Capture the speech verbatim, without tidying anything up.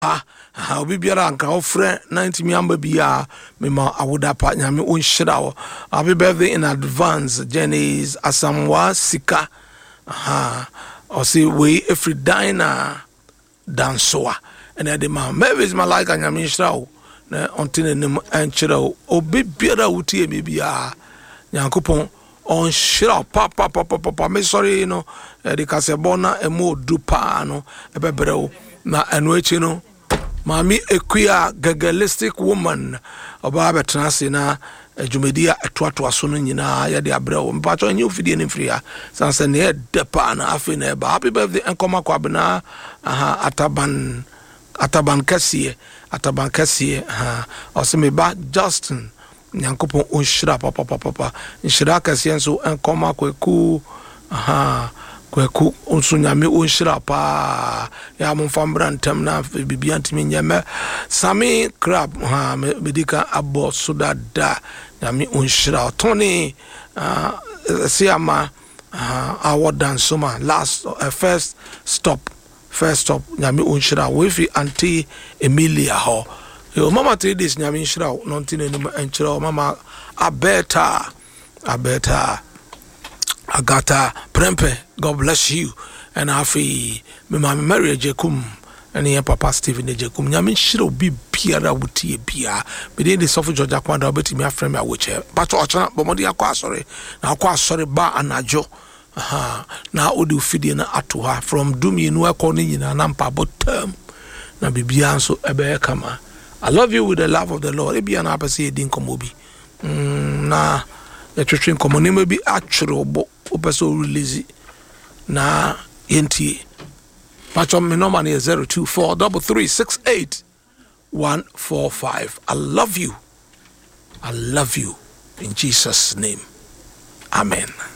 Ah, obi biara anka ofre ninety mi amba bia me ma awoda pa nyame onhyira wo. Happy birthday in advance, Jenny's Asamwa Sika. Aha. O say we every diner dansoa. And the man maybe is my like nyame nhyira wo. Na ontine nim enkyira wo. Obi biara wutie me bia Nyankopon on shira pa pa pa pa pa me sorry you know the kasebona emo du pa no ebebere wo na eno echi no Mami Equia Gagalistic woman oba betrase na adwumadia atoato aso no nyina ya de abrɛ mpacho nyi ofidie ne fria sanse ne de pa na afi na ba happy birthday enkoma kwabena aha ataban ataban kasie ataban kasie aha oseme ba Justin Nyankopon onhyira papa papa papa nhyira kasie nso enkoma kwaku aha kweku onso nyame onhyira pa ya momfambra ntam na bibia ntimi nyame Sami Crab ha medika abo sudada nyame onhyira Tony uh, siama uh, our dansoma last uh, first stop first stop nyame onhyira wefi anti Emilia ho yo mama three days nyame onhyira no ntine nim enkyira mama abeta abeta Agata Prempe, God bless you. And afi me ma Mary Jekum and your papa Stephen Jekum. Nyamin shiro bi biara wutie bia. Me dey the suffer George Akwanda obeti me afrem ya wuche. But ochana bomodi akwa sorry. Na akwa sorry ba anajo. Aha. Na odi ufidie na ato ha from dumi nu akọ ni nyina na mpa botam. Na bibia nso ebe kama. I love you with the love of the Lord. Ebia na apese edin komobi. Mm, na the church komo ne bi atwere obo opeso release na enti patch on me number is zero two four three three six eight one four five. I love you. I love you in Jesus' name. Amen.